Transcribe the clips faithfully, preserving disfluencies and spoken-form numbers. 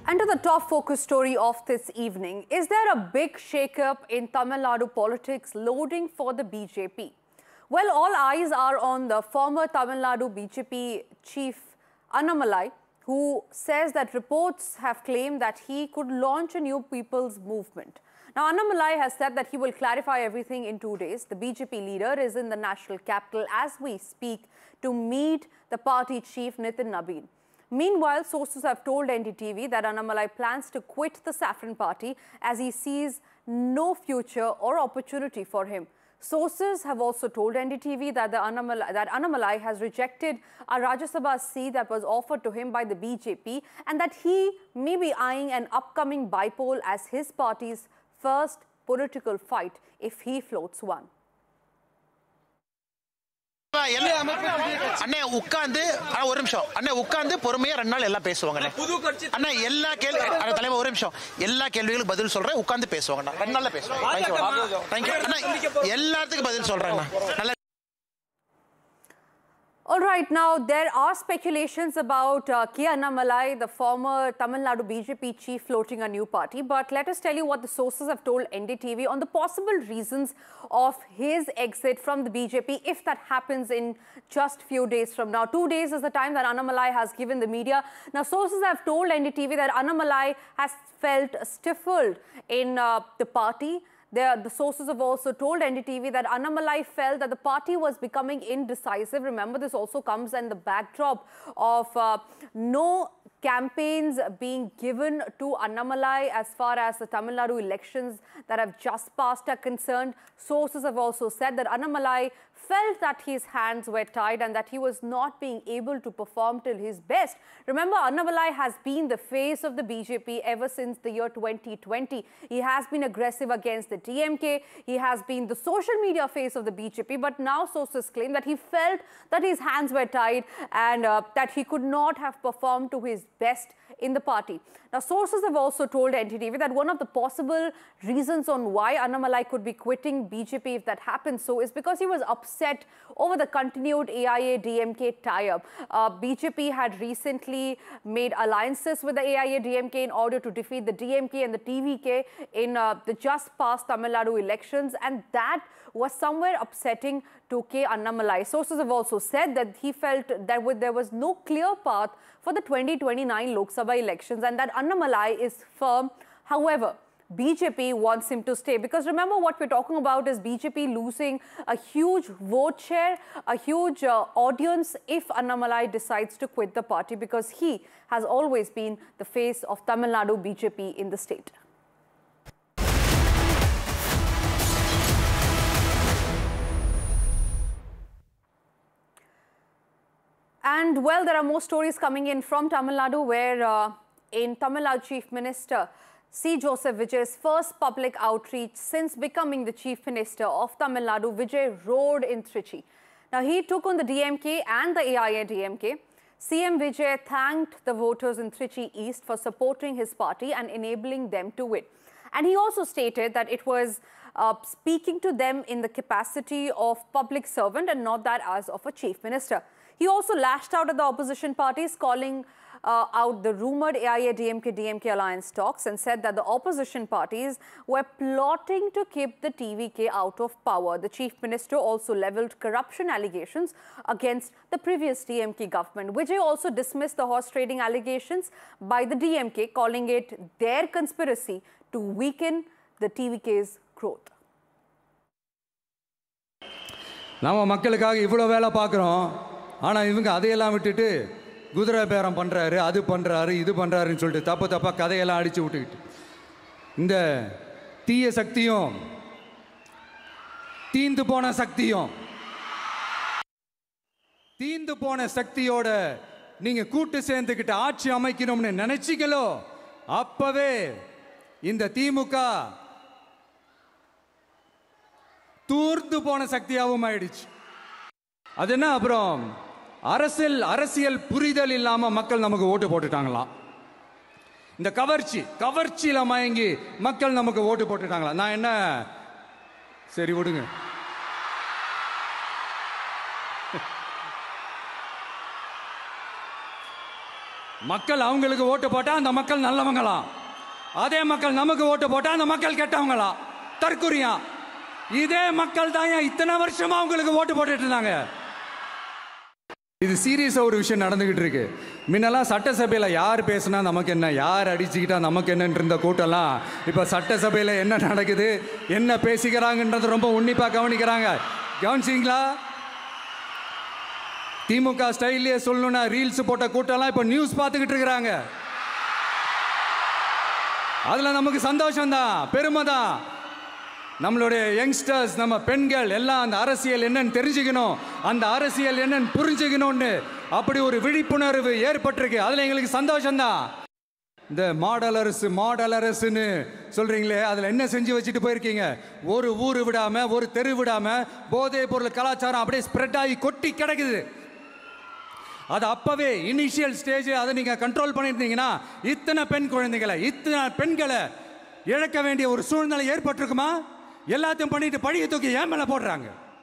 And to the top focus story of this evening, is there a big shake-up in Tamil Nadu politics loading for the B J P? Well, all eyes are on the former Tamil Nadu B J P chief Annamalai, who says that reports have claimed that he could launch a new people's movement. Now, Annamalai has said that he will clarify everything in two days. The B J P leader is in the national capital as we speak to meet the party chief Nitin Nabin. Meanwhile, sources have told N D T V that Annamalai plans to quit the Saffron Party as he sees no future or opportunity for him. Sources have also told N D T V that, the Annamalai, that Annamalai has rejected a Rajya Sabha seat that was offered to him by the B J P and that he may be eyeing an upcoming bipole as his party's first political fight if he floats one. அண்ணே உட்கார்ந்து ஒரு நிமிஷம் அண்ணே உட்கார்ந்து பொறுமையா ரெண்டு நாள் எல்லாம் பேசுவாங்க அண்ணா எல்லா கேள்வி தலைவர் ஒரு நிமிஷம் எல்லா கேள்விகளுக்கு பதில் சொல்றேன் உட்கார்ந்து பேசுவாங்க ரெண்டு நாள்ல பேசுவாங்க தேங்க்யூ அண்ணா எல்லாத்துக்கும் பதில் சொல்றேன். All right, now there are speculations about uh, K. Annamalai, the former Tamil Nadu B J P chief, floating a new party. But let us tell you what the sources have told N D T V on the possible reasons of his exit from the B J P if that happens in just few days from now. Two days is the time that Annamalai has given the media. Now, sources have told N D T V that Annamalai has felt stifled in uh, the party. The, the sources have also told N D T V that Annamalai felt that the party was becoming indecisive. Remember, this also comes in the backdrop of uh, no campaigns being given to Annamalai as far as the Tamil Nadu elections that have just passed are concerned. Sources have also said that Annamalai felt that his hands were tied and that he was not being able to perform till his best. Remember, Annamalai has been the face of the B J P ever since the year twenty twenty. He has been aggressive against the D M K. He has been the social media face of the B J P. But now sources claim that he felt that his hands were tied and uh, that he could not have performed to his best in the party. Now, sources have also told N D T V that one of the possible reasons on why Annamalai could be quitting B J P if that happens so is because he was upset over the continued A I A D M K tie-up. Uh, B J P had recently made alliances with the A I A D M K in order to defeat the D M K and the T V K in uh, the just past Tamil Nadu elections, and that was somewhere upsetting to K. Annamalai. Sources have also said that he felt that there was no clear path for the twenty twenty-nine Lok Sabha elections and that Annamalai is firm. However, B J P wants him to stay because remember what we're talking about is B J P losing a huge vote share, a huge uh, audience if Annamalai decides to quit the party because he has always been the face of Tamil Nadu B J P in the state. And well, there are more stories coming in from Tamil Nadu where uh, in Tamil Nadu Chief Minister C. Joseph Vijay's first public outreach since becoming the Chief Minister of Tamil Nadu, Vijay rode in Trichy. Now, he took on the D M K and the A I A D M K. C M Vijay thanked the voters in Trichy East for supporting his party and enabling them to win. And he also stated that it was uh, speaking to them in the capacity of public servant and not that as of a Chief Minister. He also lashed out at the opposition parties, calling uh, out the rumoured A I A D M K D M K alliance talks and said that the opposition parties were plotting to keep the T V K out of power. The Chief Minister also levelled corruption allegations against the previous D M K government. Vijay also dismissed the horse trading allegations by the D M K, calling it their conspiracy to weaken the T V K's growth. நாம மக்களுக்காக இவ்வளவு வேலை பார்க்குறோம். ஆனா இவங்க அதையெல்லாம் விட்டுட்டு குதிரை பேரம் பண்றாரு, அது பண்றாரு, இது பண்றாருன்னு சொல்லிட்டு தப்பு தப்பா கதையெல்லாம் அடிச்சு விட்டுக்கிட்டு இந்த தீய சக்தியும் தீந்து போன சக்தியும் தீந்து போன சக்தியோட நீங்க கூட்டு சேர்ந்துக்கிட்டு ஆட்சி அமைக்கணும்னு நினைச்சீங்களோ அப்பவே இந்த திமுக தூர்ந்து போன சக்தியாகவும் ஆயிடுச்சு. அது என்ன அப்புறம் அரசியல் அரசியல் புரிதல் இல்லாம மக்கள் நமக்கு ஓட்டு போட்டுட்டாங்களாம். இந்த கவர்ச்சி கவர்ச்சியில மயங்கி மக்கள் நமக்கு ஓட்டு போட்டுட்டாங்களா? நான் என்ன சரி விடுங்க. மக்கள் அவங்களுக்கு ஓட்டு போட்டா அந்த மக்கள் நல்லவங்களாம், அதே மக்கள் நமக்கு ஓட்டு போட்டா அந்த மக்கள் கெட்டவங்களா? தற்குறியா? இதே மக்கள் தான் இத்தனை வருஷமா அவங்களுக்கு ஓட்டு போட்டுட்டு இருந்தாங்க. இது சீரியஸா ஒரு விஷயம் நடந்துகிட்டு இருக்கு. முன்னெல்லாம் சட்டசபையில யார் பேசினா நமக்கு என்ன, யார் அடிச்சுக்கிட்டா நமக்கு என்னன்னு இருந்த கூட்டம்லாம் இப்ப சட்டசபையில என்ன நடக்குது, என்ன பேசிக்கிறாங்கன்றது ரொம்ப உன்னிப்பா கவனிக்கிறாங்க. கவனிச்சிங்களா? திமுக ஸ்டைல்லே சொல்லணும்னா ரீல்ஸ் போட்ட கூட்டம்லாம் இப்ப நியூஸ் பார்த்துக்கிட்டு இருக்கிறாங்க. அதுல நமக்கு சந்தோஷம் தான், பெருமை தான். நம்மளுடைய யங்ஸ்டர்ஸ், நம்ம பெண்கள் எல்லாம் அந்த அரசியல் என்னன்னு தெரிஞ்சுக்கணும், அந்த அரசியல் என்னன்னு புரிஞ்சுக்கணும்னு அப்படி ஒரு விழிப்புணர்வு ஏற்பட்டிருக்கு. அதுல எங்களுக்கு சந்தோஷம் தான். இந்த மாடல் அரசு மாடல் அரசுன்னு சொல்றீங்களே, அதுல என்ன செஞ்சு வச்சுட்டு போயிருக்கீங்க? ஒரு ஊர் விடாம, ஒரு தெரு விடாம போதை பொருள் கலாச்சாரம் அப்படியே ஸ்ப்ரெட் ஆகி கொட்டி கிடக்குது. அது அப்பவே இனிஷியல் ஸ்டேஜ் அதை நீங்க கண்ட்ரோல் பண்ணியிருந்தீங்கன்னா இத்தனை பெண் குழந்தைகளை, இத்தனை பெண்களை இழக்க வேண்டிய ஒரு சூழ்நிலை ஏற்பட்டிருக்குமா? எல்லாத்தையும் பண்ணிட்டு பழிய தூக்கி ஏன் மேல போடுறாங்க?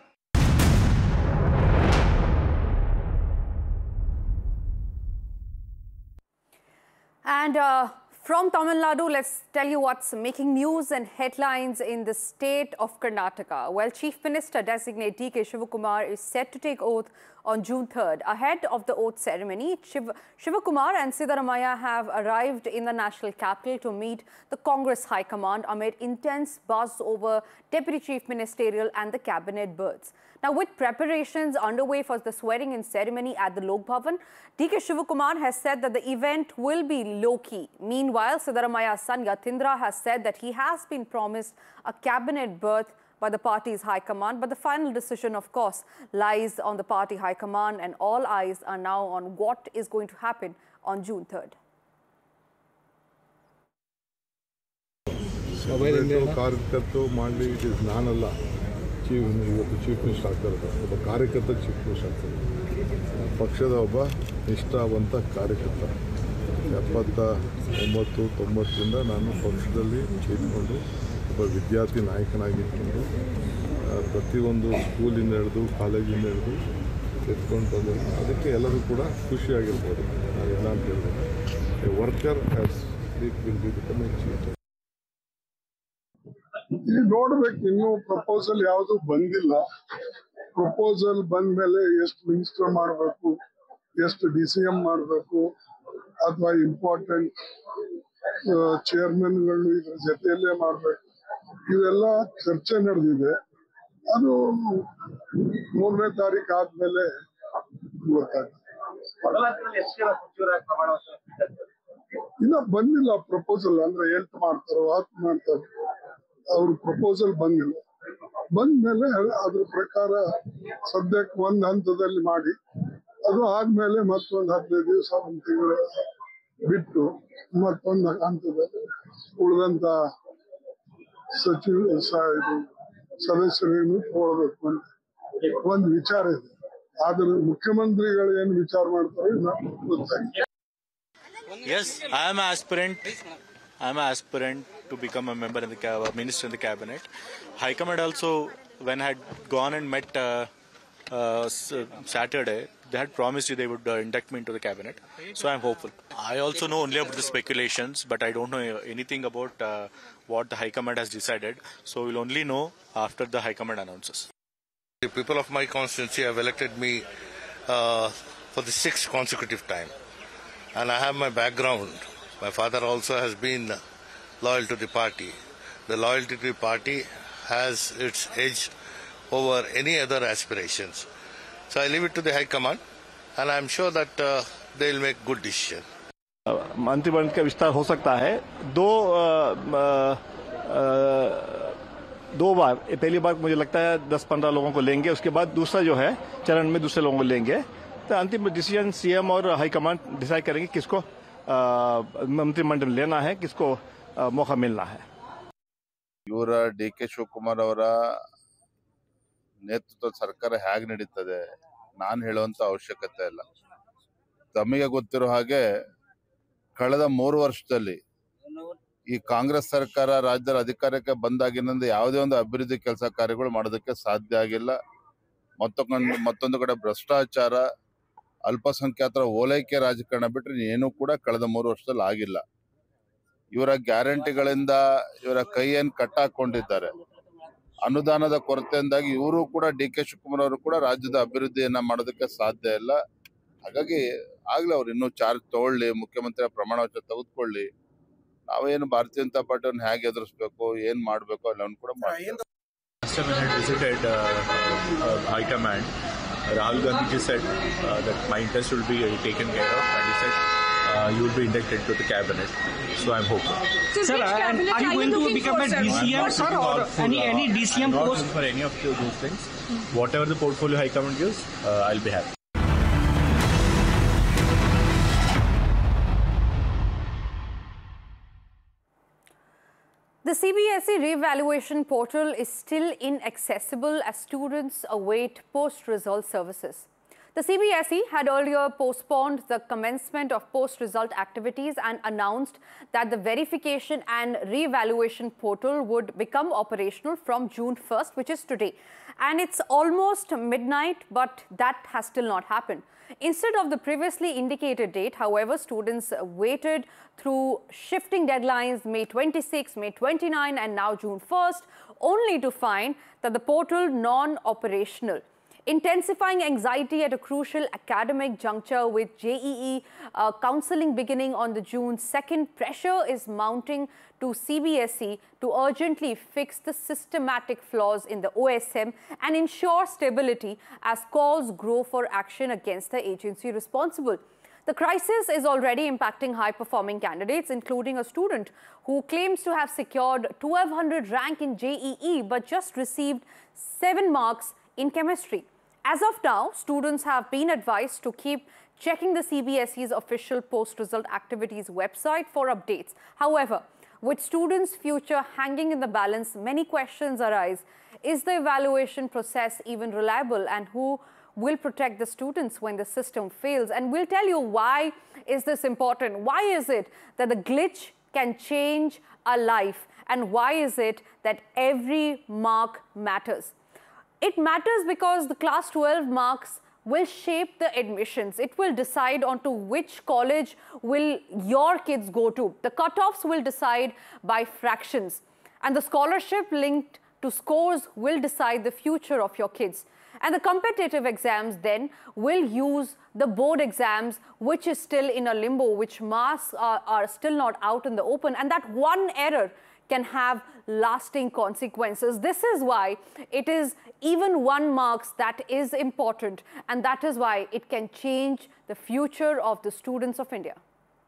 And uh, from Tamil Nadu, let's tell you what's making news and headlines in the state of Karnataka. Well, Chief Minister designate D K Shivakumar is set to take oath on June third. Ahead of the oath ceremony, Shiv Shivakumar and Siddaramaiah have arrived in the national capital to meet the Congress High Command amid intense buzz over Deputy Chief Ministerial and the cabinet berths. Now, with preparations underway for the swearing-in ceremony at the Lok Bhavan, D K Shivakumar has said that the event will be low-key. Meanwhile, Siddaramaiah's son Yatindra has said that he has been promised a cabinet berth by the party's high command, but the final decision, of course, lies on the party high command, and all eyes are now on what is going to happen on June third. ಕಾರ್ಯಕರ್ತರು ಮಾಡಲಿ, it is ನಾನಲ್ಲ chief ಇವತ್ತು chief minister ಆಗ್ತಾರೆ. ಒಬ್ಬ ಕಾರ್ಯಕರ್ತ chief minister ಆಗ್ತಾರೆ. ಪಕ್ಷದ ಒಬ್ಬ ನಿಷ್ಠಾವಂತ ಕಾರ್ಯಕರ್ತ. ಎಪ್ಪತ್ತ ಒಂಬತ್ತು ತೊಂಬತ್ತರಿಂದ ನಾನು ಪಕ್ಷದಲ್ಲಿ ಇದ್ಕೊಂಡು ಒಬ್ಬ ವಿದ್ಯಾರ್ಥಿ ನಾಯಕನಾಗಿ ಇಟ್ಕೊಂಡು ಪ್ರತಿಯೊಂದು ಸ್ಕೂಲಿಂದ ಹಿಡಿದು ಕಾಲೇಜಿಂದ ಹಿಡಿದು ಎತ್ಕೊಂಡು ಬಂದ. ಅದಕ್ಕೆ ಎಲ್ಲರೂ ಕೂಡ ಖುಷಿಯಾಗಿರ್ಬೋದು. ನಾವೆಲ್ಲ ಅಂತ ಹೇಳಿದ್ರೆ worker has will be become A chief. ಈಗ ನೋಡ್ಬೇಕು, ಇನ್ನೂ ಪ್ರಪೋಸಲ್ ಯಾವುದು ಬಂದಿಲ್ಲ. ಪ್ರಪೋಸಲ್ ಬಂದ ಮೇಲೆ ಎಷ್ಟು ಮಿನಿಸ್ಟರ್ ಮಾಡಬೇಕು, ಎಷ್ಟು ಡಿ ಸಿ ಎಂ ಮಾಡಬೇಕು, ಅಥವಾ ಇಂಪಾರ್ಟೆಂಟ್ ಚೇರ್ಮನ್ಗಳು ಇದ್ರ ಜೊತೆಯಲ್ಲೇ ಮಾಡಬೇಕು, ಇವೆಲ್ಲ ಚರ್ಚೆ ನಡೆದಿದೆ. ಅದು ಮೂರನೇ ತಾರೀಕು ಆದ್ಮೇಲೆ ಗೊತ್ತಾಗ್ತದೆ. ಇನ್ನ ಬಂದಿಲ್ಲ ಪ್ರಪೋಸಲ್. ಅಂದ್ರೆ ಎಂಟು ಮಾಡ್ತಾರೋ ಹತ್ತು ಮಾಡ್ತಾರೋ, ಅವ್ರ ಪ್ರಪೋಸಲ್ ಬಂದಿಲ್ಲ. ಬಂದ್ಮೇಲೆ ಅದ್ರ ಪ್ರಕಾರ ಸದ್ಯಕ್ಕೆ ಒಂದ್ ಹಂತದಲ್ಲಿ ಮಾಡಿ, ಅದು ಆದ್ಮೇಲೆ ಮತ್ತೊಂದು ಹದಿನೈದು ದಿವಸ ಒಂದು ತಿಂಗಳು ಬಿಟ್ಟು ಮತ್ತೊಂದು ಹಂತದಲ್ಲಿ ಉಳಿದಂತ ಸಚಿವ ಸದಸ್ಯರೇನು ತಗೊಳ್ಬೇಕು ಅಂತ ಒಂದು ವಿಚಾರ ಇದೆ. ಆದ್ರೆ ಮುಖ್ಯಮಂತ್ರಿಗಳು ಏನು ವಿಚಾರ ಮಾಡ್ತಾರೋ ಗೊತ್ತಾಗಿದೆ. Yes, I am an aspirant. I am an aspirant to become a member in the uh, minister in the cabinet. High Command also, when I had gone and met uh, uh, Saturday, they had promised you they would uh, induct me into the cabinet. So I am hopeful. I also know only about the speculations, but I don't know anything about uh, what the High Command has decided. So we'll only know after the High Command announces. The people of my constituency have elected me uh, for the sixth consecutive time. And I have my background. My father also has been loyal to the party. The loyalty to the party has its edge over any other aspirations. So I leave it to the High Command, and I am sure that uh, they will make good decision. मंत्रिमंडल का विस्तार हो सकता है दो आ, आ, दो बार. पहली बार मुझे लगता है दस पंद्रह लोगों को लेंगे, उसके बाद दूसरा जो है चरण में दूसरे लोगों को लेंगे. तो अंतिम डिसीजन सीएम और हाई कमांड डिसाइड करेंगे किसको ಮಂತ್ರಿಮಂಡಲ लेना है, किसको मौका मिलना है. ಇವರ ಡಿ ಕೆ ಶಿವಕುಮಾರ್ ಅವರ ನೇತೃತ್ವದ ಸರ್ಕಾರ ಹೇಗೆ ನಡೀತದೆ ನಾನು ಹೇಳುವಂತ ಅವಶ್ಯಕತೆ ಇಲ್ಲ. ತಮಗೆ ಗೊತ್ತಿರೋ ಹಾಗೆ ಕಳೆದ ಮೂರು ವರ್ಷದಲ್ಲಿ ಈ ಕಾಂಗ್ರೆಸ್ ಸರ್ಕಾರ ರಾಜ್ಯದ ಅಧಿಕಾರಕ್ಕೆ ಬಂದಾಗಿನಿಂದ ಯಾವುದೇ ಒಂದು ಅಭಿವೃದ್ಧಿ ಕೆಲಸ ಕಾರ್ಯಗಳು ಮಾಡೋದಕ್ಕೆ ಸಾಧ್ಯ ಆಗಿಲ್ಲ. ಮತ್ತೊಂದು ಮತ್ತೊಂದು ಕಡೆ ಭ್ರಷ್ಟಾಚಾರ, ಅಲ್ಪಸಂಖ್ಯಾತರ ಓಲೈಕೆ ರಾಜಕಾರಣ ಬಿಟ್ಟರೆ ಏನೂ ಕೂಡ ಕಳೆದ ಮೂರು ವರ್ಷದಲ್ಲಿ ಆಗಿಲ್ಲ. ಇವರ ಗ್ಯಾರಂಟಿಗಳಿಂದ ಇವರ ಕೈಯನ್ನು ಕಟ್ಟಾಕೊಂಡಿದ್ದಾರೆ. ಅನುದಾನದ ಕೊರತೆಯಿಂದಾಗಿ ಇವರು ಕೂಡ ಡಿ ಕೆ ಶಿವಕುಮಾರ್ ಅವರು ಕೂಡ ರಾಜ್ಯದ ಅಭಿವೃದ್ಧಿಯನ್ನ ಮಾಡೋದಕ್ಕೆ ಸಾಧ್ಯ ಇಲ್ಲ. ಹಾಗಾಗಿ ಆಗ್ಲೇ ಅವ್ರು ಇನ್ನೂ ಚಾರ್ಜ್ ತಗೊಳ್ಳಿ, ಮುಖ್ಯಮಂತ್ರಿ ಪ್ರಮಾಣ ವಚನ ತೆಗೆದುಕೊಳ್ಳಿ. ನಾವೇನು ಭಾರತೀಯ ಜನತಾ ಪಾರ್ಟಿಯನ್ನು ಹೇಗೆ ಎದುರಿಸಬೇಕು, ಏನ್ ಮಾಡಬೇಕು ಎಲ್ಲವನ್ನು ಕೂಡ ಮಾಡ್ತೀವಿ. Last time when I had visited uh, uh, High Command, Rahul Gandhi just said uh, that my interest will be uh, taken care of, and he said uh, you will be inducted to the cabinet. So I'm hopeful. So sir, are, are you going to become a D C M, sir, or any any D C M I'm not post? for any of those things. Whatever the portfolio High Command gives, uh, I'll be happy. The C B S E re-evaluation portal is still inaccessible as students await post-result services. The C B S E had earlier postponed the commencement of post-result activities and announced that the verification and re-evaluation portal would become operational from June first, which is today. And it's almost midnight, but that has still not happened. Instead of the previously indicated date, however, students waited through shifting deadlines May twenty-sixth, May twenty-ninth and now June first, only to find that the portal non-operational. Intensifying anxiety at a crucial academic juncture with J E E uh, counselling beginning on the June second, pressure is mounting to C B S E to urgently fix the systematic flaws in the O S M and ensure stability as calls grow for action against the agency responsible. The crisis is already impacting high-performing candidates, including a student who claims to have secured twelve hundred rank in J E E but just received seven marks in chemistry. As of now, students have been advised to keep checking the C B S E's official post-result activities website for updates. However, with students' future hanging in the balance, many questions arise. Is the evaluation process even reliable, and who will protect the students when the system fails? And we'll tell you why is this important. Why is it that the glitch can change a life? And why is it that every mark matters? It matters because the class twelve marks will shape the admissions. It will decide onto which college will your kids go to. The cutoffs will decide by fractions. And the scholarship linked to scores will decide the future of your kids. And the competitive exams then will use the board exams, which is still in a limbo, which marks are, are still not out in the open. And that one error can have lasting consequences. This is why it is even one marks that is important, and that is why it can change the future of the students of India.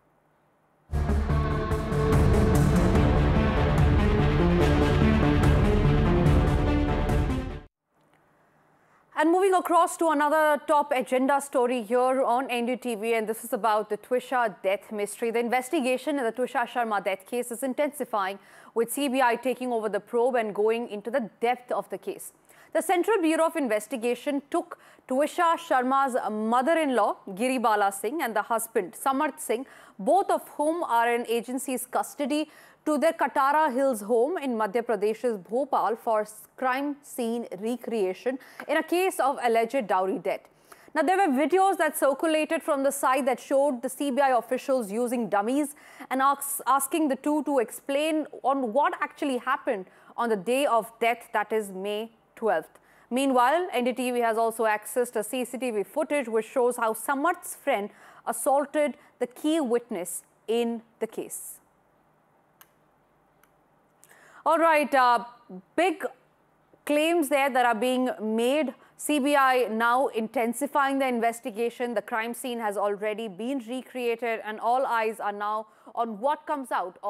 And moving across to another top agenda story here on N D T V, and this is about the Twisha death mystery. The investigation in the Twisha Sharma death case is intensifying, with C B I taking over the probe and going into the depth of the case. The Central Bureau of Investigation took Twisha Sharma's mother-in-law, Giribala Singh, and the husband, Samarth Singh, both of whom are in agency's custody, to their Katara Hills home in Madhya Pradesh's Bhopal for crime scene recreation in a case of alleged dowry debt. Now, there were videos that circulated from the site that showed the C B I officials using dummies and ask, asking the two to explain on what actually happened on the day of death, that is May twelfth. Meanwhile, N D T V has also accessed a C C T V footage which shows how Samarth's friend assaulted the key witness in the case. All right, uh, big claims there that are being made. C B I now intensifying the investigation. The crime scene has already been recreated, and all eyes are now on what comes out of